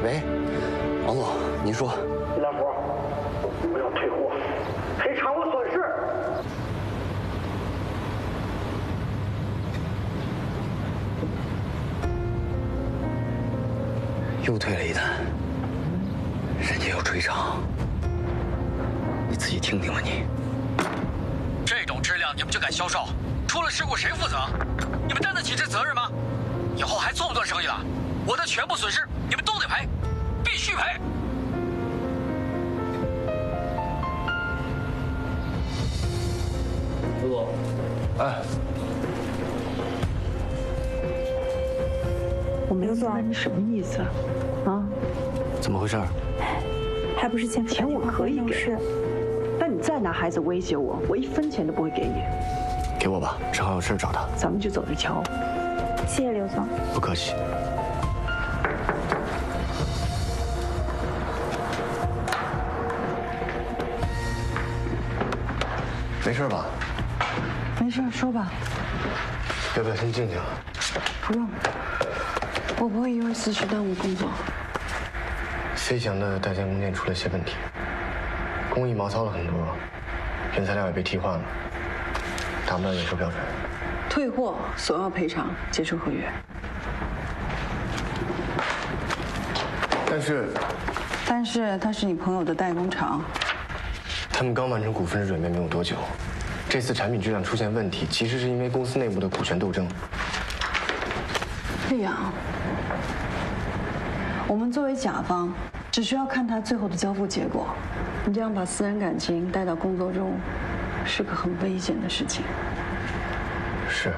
喂，王总，您说。 兰福，我要退货，赔偿我损失。 又退了一单，人家要追偿，你自己听听吧你。 这种质量你们就敢销售？出了事故谁负责？你们担得起这责任吗？以后还做不做生意了？我的全部损失你们都得赔，必须赔。 刘总， 哎， 我没有明白你什么意思啊？ 怎么回事？ 还不是钱我可以给，但你再拿孩子威胁我，我1分钱都不会给你。 给我吧，正好有事找他。 咱们就走着瞧。 谢谢刘总。 不客气。没事吧？ 没事，说吧。 要不要先静静？ 不用，我不会因为私事耽误工作。 飞翔的代建供电出了些问题，工艺毛糙了很多，原材料也被替换了，达不到验收标准。 退货，索要赔偿，结束合约。但是它是你朋友的代工厂， 他们刚完成股份制转变没有多久，这次产品质量出现问题，其实是因为公司内部的股权斗争。 丽阳，我们作为甲方，只需要看他最后的交付结果。你这样把私人感情带到工作中，是个很危险的事情。 是，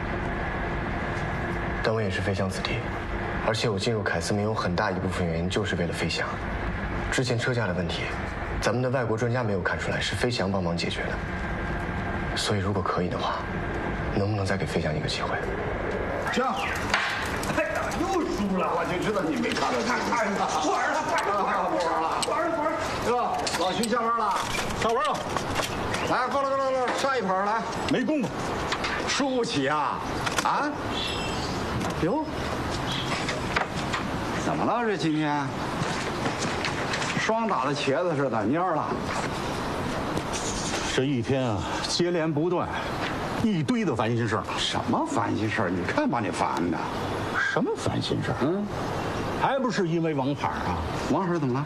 但我也是飞翔子弟，而且我进入凯司没有很大一部分原因就是为了飞翔。之前车架的问题，咱们的外国专家没有看出来，是飞翔帮忙解决的。所以如果可以的话，能不能再给飞翔一个机会？ 行。哎呀，又输了！我就知道你没看到。看，不玩了，不玩了。哥，老徐下班了， 下班了。 来，过来，上一盘来。 没功夫， 输不起啊！啊？哟，怎么了？这今天双打的茄子似的蔫了。 这一天啊，接连不断，一堆的烦心事儿。 什么烦心事儿？你看把你烦的。 什么烦心事儿？还不是因为王海啊？ 王海怎么了？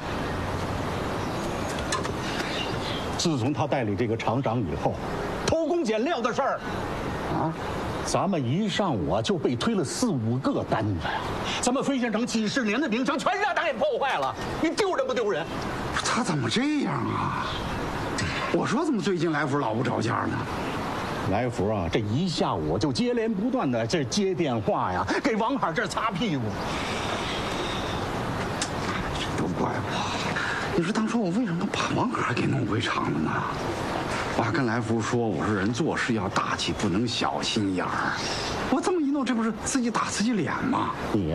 自从他代理这个厂长以后，偷工减料的事儿， 啊， 咱们一上午就被推了4、5个单子呀！咱们飞翔城几十年的名声全让他给破坏了，你丢人不丢人？ 他怎么这样啊？我说怎么最近来福老不着家呢？ 来福啊，这一下午就接连不断的这接电话呀，给王海这擦屁股。 都怪我，你说当初我为什么把王海给弄回厂了呢？我还跟来福说，我说人做事要大气，不能小心眼儿。我这么一弄，这不是自己打自己脸吗？ 你呀。